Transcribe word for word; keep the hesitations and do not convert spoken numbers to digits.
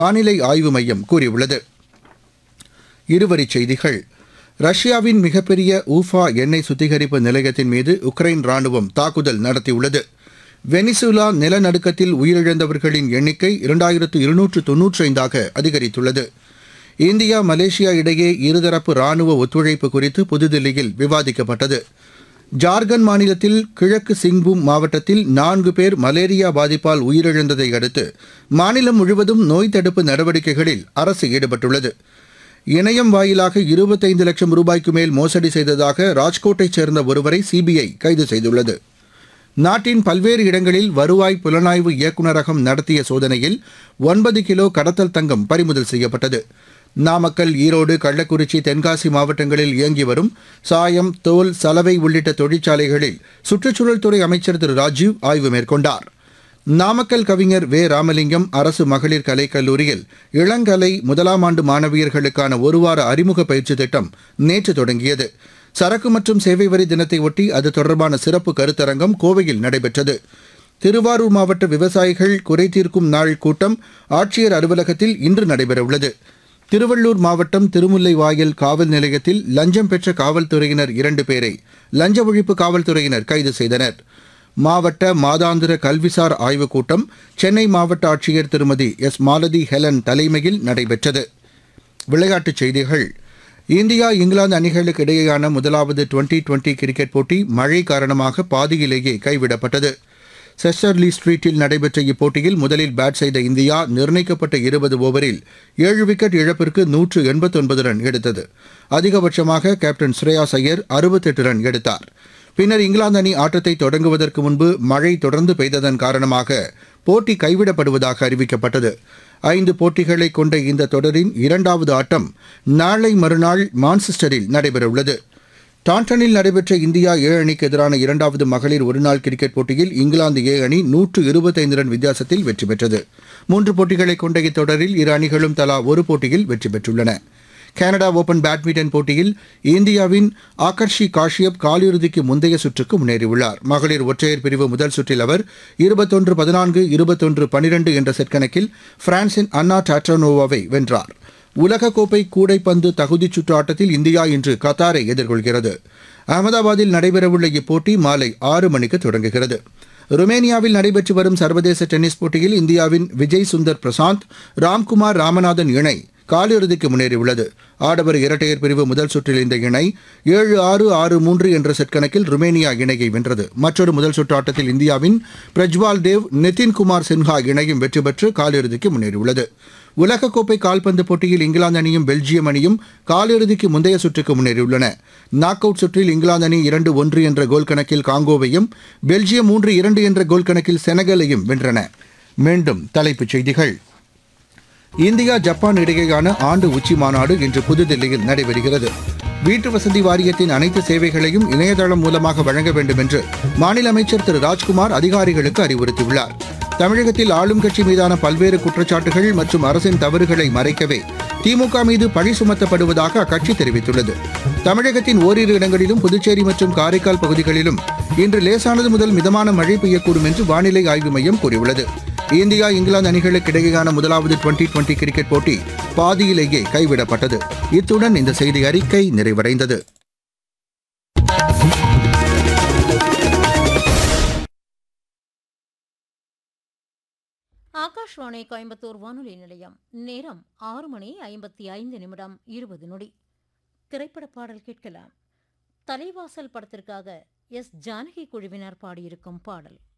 வானிலை ஆய்வு மையம் கூறியுள்ளது. இருவரிச் செய்திகள். ரஷ்யாவின் மிகப்பெரிய ஊஃபா எண்ணெய் சுத்திகரிப்பு நிலையத்தின் மீது உக்ரைன் ராணுவம் தாக்குதல் நடத்தியுள்ளது. வெனிசுலா நிலநடுக்கத்தில் உயிரிழந்தவர்களின் எண்ணிக்கை இரண்டாயிரத்து இருநூற்று தொன்னூற்றி ஐந்தாக அதிகரித்துள்ளது. இந்தியா மலேசியா இடையே இருதரப்பு ராணுவ ஒத்துழைப்பு குறித்து புதுதில்லியில் விவாதிக்கப்பட்டது. ஜார்க்கண்ட் மாநிலத்தில் கிழக்கு சிங்பூம் மாவட்டத்தில் நான்கு பேர் மலேரியா பாதிப்பால் உயிரிழந்ததை அடுத்து மாநிலம் முழுவதும் நோய் தடுப்பு நடவடிக்கைகளில் அரசு ஈடுபட்டுள்ளது. இணையம் வாயிலாக இருபத்தைந்து லட்சம் ரூபாய்க்கு மேல் மோசடி செய்ததாக ராஜ்கோட்டைச் சேர்ந்த ஒருவரை சிபிஐ கைது செய்துள்ளது. நாட்டின் பல்வேறு இடங்களில் வருவாய் புலனாய்வு இயக்குநரகம் நடத்திய சோதனையில் ஒன்பது கிலோ கடத்தல் தங்கம் பறிமுதல் செய்யப்பட்டது. நாமக்கல், ஈரோடு, கள்ளக்குறிச்சி, தென்காசி மாவட்டங்களில் இயங்கி வரும் சாயம், தோல், சலவை உள்ளிட்ட தொழிற்சாலைகளில் சுற்றுச்சூழல் துறை அமைச்சர் திரு ராஜீவ் ஆய்வு மேற்கொண்டார். நாமக்கல் கவிஞர் வே ராமலிங்கம் அரசு மகளிர் கலைக்கல்லூரியில் இளங்கலை முதலாம் ஆண்டு மாணவியர்களுக்கான ஒருவார அறிமுக பயிற்சி திட்டம் நேற்று தொடங்கியது. சரக்கு மற்றும் சேவை வரி தினத்தை ஒட்டி அது தொடர்பான சிறப்பு கருத்தரங்கம் கோவையில் நடைபெற்றது. திருவாரூர் மாவட்ட விவசாயிகள் குறைதீர்க்கும் நாள் கூட்டம் ஆட்சியர் அலுவலகத்தில் இன்று நடைபெறவுள்ளது. திருவள்ளூர் மாவட்டம் திருமுல்லைவாயல் காவல் நிலையத்தில் லஞ்சம் பெற்ற காவல்துறையினர் இரண்டு பேரை லஞ்ச ஒழிப்பு காவல்துறையினர் கைது செய்தனர். மாவட்ட மாதாந்திர கல்விசார் ஆய்வுக் கூட்டம் சென்னை மாவட்ட ஆட்சியர் திருமதி எஸ் மாலதி ஹெலன் தலைமையில் நடைபெற்றது. விளையாட்டுச் செய்திகள். இந்தியா இங்கிலாந்து அணிகளுக்கு இடையேயான முதலாவது டுவெண்டி டுவெண்டி கிரிக்கெட் போட்டி மழை காரணமாக பாதியிலேயே கைவிடப்பட்டது. செஸ்டர்லி ஸ்ட்ரீட்டில் நடைபெற்ற இப்போட்டியில் முதலில் பேட் செய்த இந்தியா நிர்ணயிக்கப்பட்ட இருபது ஓவரில் ஏழு விக்கெட் இழப்பிற்கு நூற்று எண்பத்தொன்பது ரன் எடுத்தது. அதிகபட்சமாக கேப்டன் ஸ்ரேயாஸ் ஐயர் அறுபத்தெட்டு ரன் எடுத்தார். பின்னர் இங்கிலாந்து அணி ஆட்டத்தை தொடங்குவதற்கு முன்பு மழை தொடர்ந்து பெய்ததன் காரணமாக போட்டி கைவிடப்படுவதாக அறிவிக்கப்பட்டது. ஐந்து போட்டிகளை கொண்ட இந்த தொடரின் இரண்டாவது ஆட்டம் நாளை மறுநாள் மான்செஸ்டரில் நடைபெறவுள்ளது. டாண்டனில் நடைபெற்ற இந்தியா ஏ அணிக்கு எதிரான இரண்டாவது மகளிர் ஒருநாள் கிரிக்கெட் போட்டியில் இங்கிலாந்து ஏ அணி நூற்று இருபத்தைந்து ரன் வித்தியாசத்தில் வெற்றி பெற்றது. மூன்று போட்டிகளை கொண்ட இத்தொடரில் இரு அணிகளும் தலா ஒரு போட்டியில் வெற்றி பெற்றுள்ளன. கனடா ஓபன் பேட்மிண்டன் போட்டியில் இந்தியாவின் ஆகர்ஷி காஷ்யப் காலிறுதிக்கு முந்தைய சுற்றுக்கு முன்னேறியுள்ளார். மகளிர் ஒற்றையர் பிரிவு முதல் சுற்றில் அவர் இருபத்தொன்று பதினான்கு இருபத்தொன்று பனிரெண்டு என்ற செட் கணக்கில் பிரான்சின் அன்னா டாட்ரானோவாவை வென்றார். உலகக்கோப்பை கூடைப்பந்து தகுதிச் சுற்று ஆட்டத்தில் இந்தியா இன்று கத்தாரை எதிர்கொள்கிறது. அகமதாபாத்தில் நடைபெறவுள்ள இப்போட்டி மாலை ஆறு மணிக்கு தொடங்குகிறது. ருமேனியாவில் நடைபெற்று வரும் சர்வதேச டென்னிஸ் போட்டியில் இந்தியாவின் விஜய் சுந்தர் பிரசாந்த், ராம்குமார் ராமநாதன் இணை காலிறுதிக்கு முன்னேறியுள்ளது. ஆடவர் இரட்டையர் பிரிவு முதல் சுற்றில் இந்த இணை ஏழு ஆறு ஆறு மூன்று என்ற செட் கணக்கில் ருமேனியா இணையை வென்றது. மற்றொரு முதல் சுற்று ஆட்டத்தில் இந்தியாவின் பிரஜ்வால் தேவ், நிதின்குமார் சின்ஹா இணையும் வெற்றி பெற்று காலிறுதிக்கு முன்னேறியுள்ளது. உலகக்கோப்பை கால்பந்து போட்டியில் இங்கிலாந்து அணியும் பெல்ஜியம் அணியும் காலிறுதிக்கு முந்தைய சுற்றுக்கு முன்னேறியுள்ளன. நாக் அவுட் சுற்றில் இங்கிலாந்து அணி இரண்டு ஒன்று என்ற கோல் கணக்கில் காங்கோவையும், பெல்ஜியம் மூன்று இரண்டு என்ற கோல் கணக்கில் செனகலையும் வென்றன. மீண்டும் தலைப்புச் செய்திகள். இந்தியா ஜப்பான் இடையேயான ஆண்டு உச்சி மாநாடு இன்று புதுதில்லியில் நடைபெறுகிறது. வீட்டு வசதி வாரியத்தின் அனைத்து சேவைகளையும் இணையதளம் மூலமாக வழங்க வேண்டும் என்று மாநில அமைச்சர் திரு ராஜ்குமார் அதிகாரிகளுக்கு அறிவுறுத்தியுள்ளார். தமிழகத்தில் ஆளும் கட்சி மீதான பல்வேறு குற்றச்சாட்டுகள் மற்றும் அரசின் தவறுகளை மறைக்கவே திமுக மீது பழி சுமத்தப்படுவதாக அக்கட்சி தெரிவித்துள்ளது. தமிழகத்தின் ஓரிரு இடங்களிலும் புதுச்சேரி மற்றும் காரைக்கால் பகுதிகளிலும் இன்று லேசானது முதல் மிதமான மழை பெய்யக்கூடும் என்று வானிலை ஆய்வு மையம் கூறியுள்ளது. இந்தியா இங்கிலாந்து அணிகளுக்கு இடையேயான முதலாவது டுவெண்டி டுவெண்டி கிரிக்கெட் போட்டி பாதியிலேயே கைவிடப்பட்டது. இத்துடன் இந்த செய்தி அறிக்கை நிறைவடைந்தது. ஆகாஷ்வாணி கோயம்புத்தூர் வானொலி நிலையம். நேரம் ஆறு மணி ஐம்பத்தி ஐந்து நிமிடம் இருபது நொடி. திரைப்பட பாடல் கேட்கலாம். தலைவாசல் படத்திற்காக எஸ் ஜானகி குழுவினர் பாடியிருக்கும் பாடல்.